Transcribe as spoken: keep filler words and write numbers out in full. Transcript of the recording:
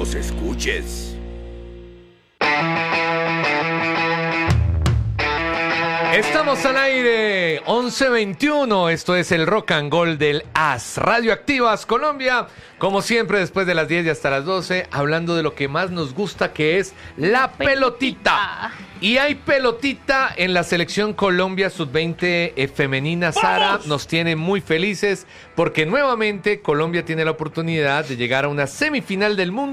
nos escuches. Estamos al aire, once veintiuno, esto es el Rock and Roll del A S, Radioactivas Colombia, como siempre después de las diez y hasta las doce, hablando de lo que más nos gusta, que es la pelotita. Y hay pelotita en la selección Colombia sub veinte eh, femenina. Sara ¡Vamos! Nos tiene muy felices porque nuevamente Colombia tiene la oportunidad de llegar a una semifinal del mundo.